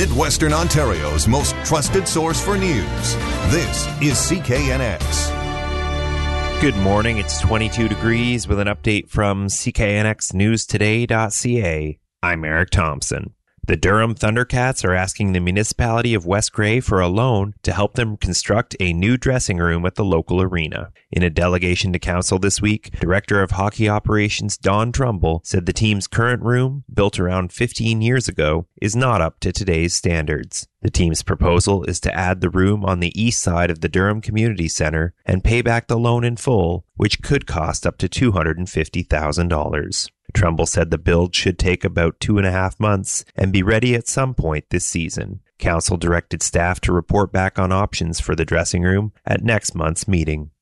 Midwestern Ontario's most trusted source for news. This is CKNX. Good morning. It's 22 degrees with an update from CKNXNewsToday.ca. I'm Eric Thompson. The Durham Thundercats are asking the municipality of West Grey for a loan to help them construct a new dressing room at the local arena. In a delegation to council this week, Director of Hockey Operations Don Trumbull said the team's current room, built around 15 years ago, is not up to today's standards. The team's proposal is to add the room on the east side of the Durham Community Center and pay back the loan in full, which could cost up to $250,000. Trumbull said the build should take about 2.5 months and be ready at some point this season. Council directed staff to report back on options for the dressing room at next month's meeting.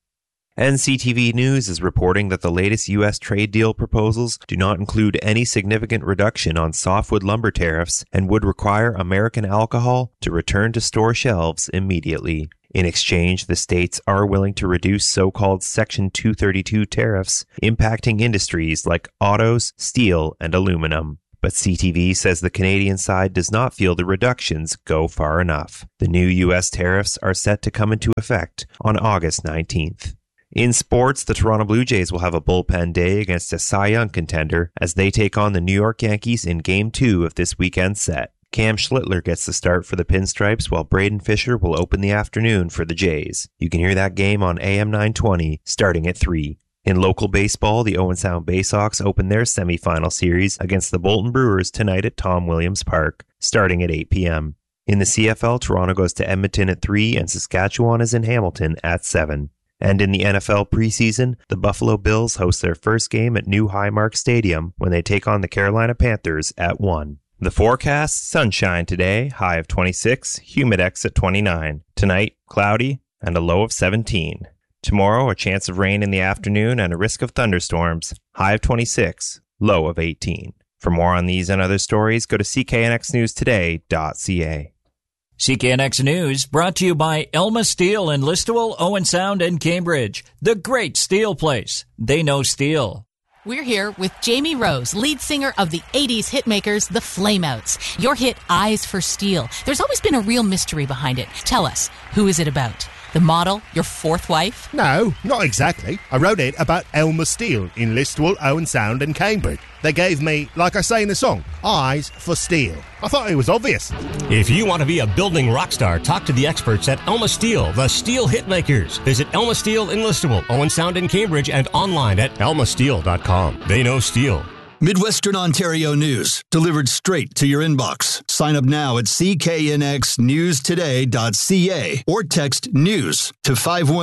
NCTV News is reporting that the latest U.S. trade deal proposals do not include any significant reduction on softwood lumber tariffs and would require American alcohol to return to store shelves immediately. In exchange, the states are willing to reduce so-called Section 232 tariffs, impacting industries like autos, steel, and aluminum. But CTV says the Canadian side does not feel the reductions go far enough. The new U.S. tariffs are set to come into effect on August 19th. In sports, the Toronto Blue Jays will have a bullpen day against a Cy Young contender as they take on the New York Yankees in Game 2 of this weekend's set. Cam Schlittler gets the start for the Pinstripes, while Braden Fisher will open the afternoon for the Jays. You can hear that game on AM 920, starting at 3. In local baseball, the Owen Sound Baysox open their semifinal series against the Bolton Brewers tonight at Tom Williams Park, starting at 8 p.m. In the CFL, Toronto goes to Edmonton at 3, and Saskatchewan is in Hamilton at 7. And in the NFL preseason, the Buffalo Bills host their first game at New Highmark Stadium when they take on the Carolina Panthers at 1. The forecast, sunshine today, high of 26, humidex at 29. Tonight, cloudy and a low of 17. Tomorrow, a chance of rain in the afternoon and a risk of thunderstorms, high of 26, low of 18. For more on these and other stories, go to cknxnewstoday.ca. CKNX News brought to you by Elma Steel in Listowel, Owen Sound, and Cambridge. The great steel place. They know steel. We're here with Jamie Rose, lead singer of the 80s hitmakers, the Flameouts. Your hit, Eyes for Steel. There's always been a real mystery behind it. Tell us, who is it about? The model, your fourth wife? No, not exactly. I wrote it about Elma Steel in Listowel, Owen Sound and Cambridge. They gave me, like I say in the song, eyes for steel. I thought it was obvious. If you want to be a building rock star, talk to the experts at Elma Steel, the steel hitmakers. Visit Elma Steel in Listowel, Owen Sound and Cambridge, and online at elmasteel.com. They know steel. Midwestern Ontario news, delivered straight to your inbox. Sign up now at cknxnewstoday.ca or text NEWS to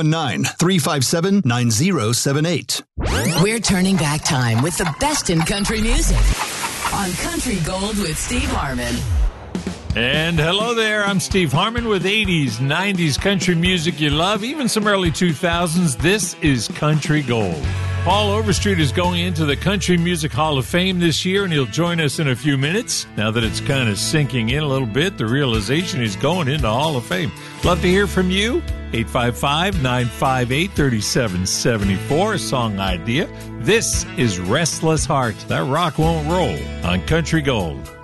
519-357-9078. We're turning back time with the best in country music on Country Gold with Steve Harmon. And hello there, I'm Steve Harmon with 80s, 90s country music you love, even some early 2000s. This is Country Gold. Paul Overstreet is going into the Country Music Hall of Fame this year, and he'll join us in a few minutes. Now that it's kind of sinking in a little bit, the realization he's going into Hall of Fame. Love to hear from you. 855-958-3774, a song idea. This is Restless Heart. That rock won't roll on Country Gold.